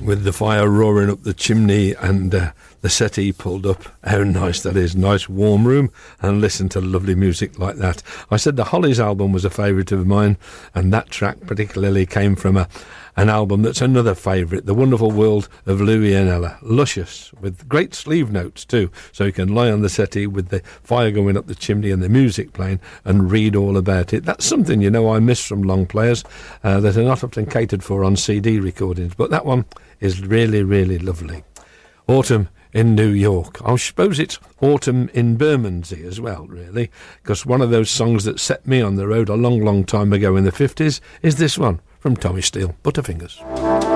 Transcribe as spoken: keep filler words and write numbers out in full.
with the fire roaring up the chimney and uh, the settee pulled up. How nice that is. Nice warm room, and listen to lovely music like that. I said the Hollies album was a favourite of mine, and that track particularly came from a an album that's another favourite, The Wonderful World of Louis and Ella. Luscious, with great sleeve notes too, so you can lie on the settee with the fire going up the chimney and the music playing and read all about it. That's something, you know, I miss from long players uh, that are not often catered for on C D recordings, but that one is really, really lovely. Autumn in New York. I suppose it's autumn in Bermondsey as well, really, because one of those songs that set me on the road a long, long time ago in the fifties is this one from Tommy Steele, Butterfingers.